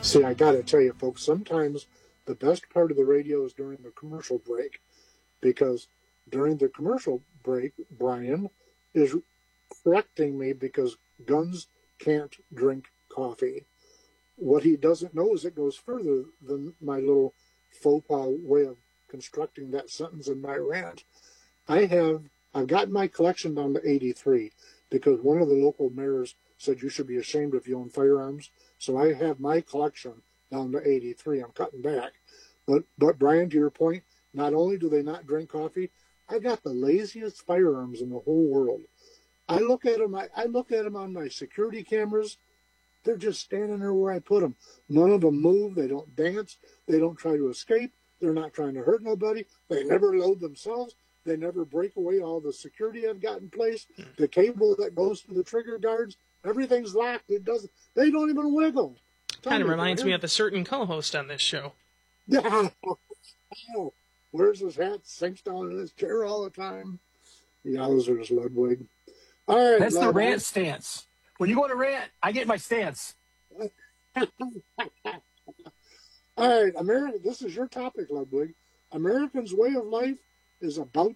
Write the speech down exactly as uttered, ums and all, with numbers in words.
See, I got to tell you, folks, sometimes the best part of the radio is during the commercial break, because during the commercial break, Brian is correcting me because guns can't drink coffee. What he doesn't know is it goes further than my little faux pas way of constructing that sentence in my rant. I have, I've gotten my collection down to eighty-three because one of the local mayors said you should be ashamed if you own firearms. So I have my collection down to eighty-three. I'm cutting back. But, but Brian, to your point, not only do they not drink coffee, I got the laziest firearms in the whole world. I look at them, I, I look at them on my security cameras. They're just standing there where I put them. None of them move. They don't dance. They don't try to escape. They're not trying to hurt nobody. They never load themselves. They never break away all the security I've got in place. The cable that goes to the trigger guards, everything's locked. It doesn't. They don't even wiggle. Kind of reminds me of a certain co-host on this show. Yeah. Wears his hat, sinks down in his chair all the time. Yowzers, Ludwig. All right, that's Ludwig. the rant stance. When you go to rant, I get my stance. All right, America. This is your topic, Ludwig. Americans' way of life is about